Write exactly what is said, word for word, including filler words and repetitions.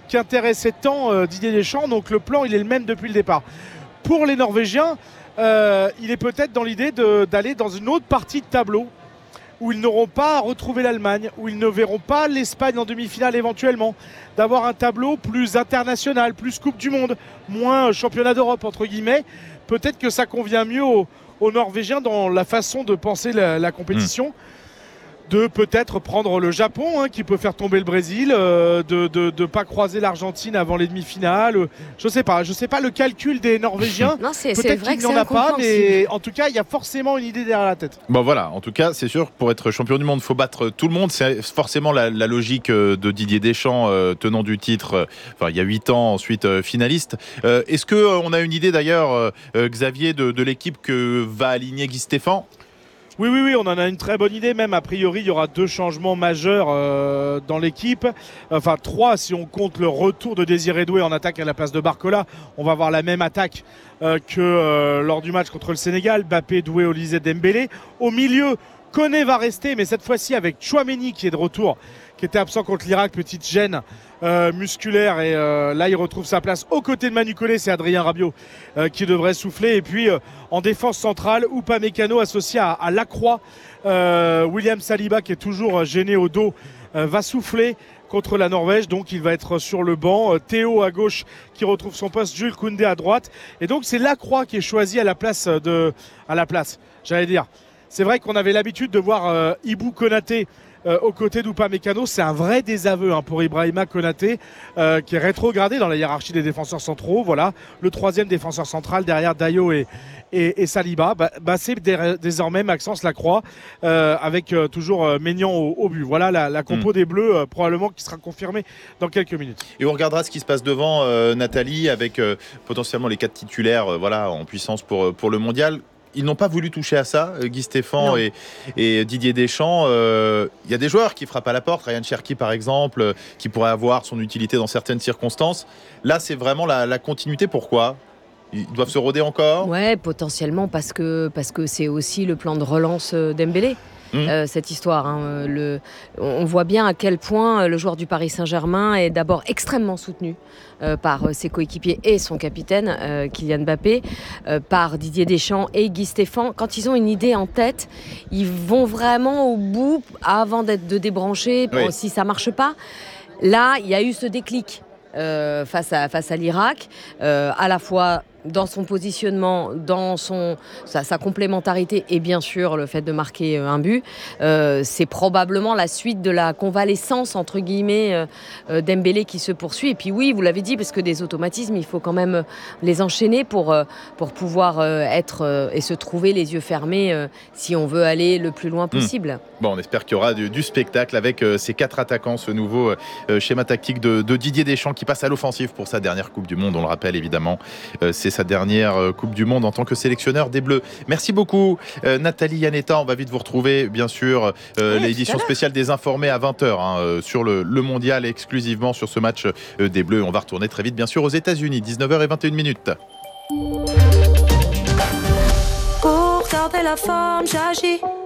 qui intéressait tant euh, Didier Deschamps. Donc le plan, il est le même depuis le départ. Pour les Norvégiens, euh, il est peut-être dans l'idée de, d'aller dans une autre partie de tableau où ils n'auront pas à retrouver l'Allemagne, où ils ne verront pas l'Espagne en demi-finale éventuellement, d'avoir un tableau plus international, plus Coupe du Monde, moins championnat d'Europe entre guillemets. Peut-être que ça convient mieux aux, aux Norvégiens dans la façon de penser la, la compétition. Mmh. De peut-être prendre le Japon, hein, qui peut faire tomber le Brésil, euh, de ne de, de pas croiser l'Argentine avant les demi-finales. Je ne sais pas, je sais pas le calcul des Norvégiens. Non, c'est, peut-être c'est vrai qu'il que n'y en a pas, mais en tout cas, il y a forcément une idée derrière la tête. Bon voilà, en tout cas, c'est sûr, pour être champion du monde, il faut battre tout le monde. C'est forcément la, la logique de Didier Deschamps, euh, tenant du titre, euh, enfin, il y a huit ans, ensuite euh, finaliste. Euh, est-ce qu'on a une idée d'ailleurs, euh, Xavier, de, de l'équipe que va aligner Guy Stéphane ? Oui, oui, oui, on en a une très bonne idée. Même a priori, il y aura deux changements majeurs euh, dans l'équipe. Enfin, trois si on compte le retour de Désiré Doué en attaque à la place de Barcola. On va avoir la même attaque euh, que euh, lors du match contre le Sénégal. Mbappé, Doué, Olise, Dembélé. Au milieu, Koné va rester, mais cette fois-ci avec Tchouaméni qui est de retour, qui était absent contre l'Irak, petite gêne euh, musculaire. Et euh, là, il retrouve sa place aux côtés de Manu Koné. C'est Adrien Rabiot euh, qui devrait souffler. Et puis, euh, en défense centrale, Upamecano associé à, à Lacroix. Euh, William Saliba, qui est toujours gêné au dos, euh, va souffler contre la Norvège. Donc, il va être sur le banc. Euh, Théo à gauche qui retrouve son poste. Jules Koundé à droite. Et donc, c'est Lacroix qui est choisi à la place de... À la place, j'allais dire. C'est vrai qu'on avait l'habitude de voir euh, Ibou Konaté euh, aux côtés d'Upamecano. C'est un vrai désaveu hein, pour Ibrahima Konaté euh, qui est rétrogradé dans la hiérarchie des défenseurs centraux. Voilà, le troisième défenseur central derrière Dayo et, et, et Saliba. Bah, bah, c'est dé- désormais Maxence Lacroix euh, avec euh, toujours euh, Maignan au, au but. Voilà la, la compo mmh. des Bleus euh, probablement qui sera confirmée dans quelques minutes. Et on regardera ce qui se passe devant, euh, Nathalie, avec euh, potentiellement les quatre titulaires euh, voilà, en puissance pour, pour le mondial. Ils n'ont pas voulu toucher à ça, Guy Stéphane et, et Didier Deschamps. Il euh, y a des joueurs qui frappent à la porte, Ryan Cherki par exemple, euh, qui pourrait avoir son utilité dans certaines circonstances. Là, c'est vraiment la, la continuité. Pourquoi ? Ils doivent se roder encore ? Ouais, potentiellement parce que, parce que c'est aussi le plan de relance d'Embélé. Mmh. Euh, cette histoire. Hein. Le, on voit bien à quel point le joueur du Paris Saint-Germain est d'abord extrêmement soutenu euh, par ses coéquipiers et son capitaine, euh, Kylian Mbappé, euh, par Didier Deschamps et Guy Stéphane. Quand ils ont une idée en tête, ils vont vraiment au bout avant d'être de débrancher oui. si ça ne marche pas. Là, il y a eu ce déclic euh, face à, face à l'Irak, euh, à la fois dans son positionnement, dans son, sa, sa complémentarité et bien sûr le fait de marquer un but. Euh, c'est probablement la suite de la convalescence entre guillemets euh, d'Embélé qui se poursuit. Et puis oui, vous l'avez dit, parce que des automatismes, il faut quand même les enchaîner pour, pour pouvoir être euh, et se trouver les yeux fermés euh, si on veut aller le plus loin possible. Mmh. Bon, on espère qu'il y aura du, du spectacle avec euh, ces quatre attaquants, ce nouveau euh, schéma tactique de, de Didier Deschamps qui passe à l'offensive pour sa dernière Coupe du Monde, on le rappelle évidemment. Euh, c'est sa dernière Coupe du Monde en tant que sélectionneur des Bleus. Merci beaucoup euh, Nathalie Yanetta. On va vite vous retrouver bien sûr euh, oui, l'édition spéciale des Informés à vingt heures hein, euh, sur le, le mondial exclusivement sur ce match euh, des Bleus. On va retourner très vite bien sûr aux États-Unis. dix-neuf heures vingt et une minutes. Pour garder la forme, j'agis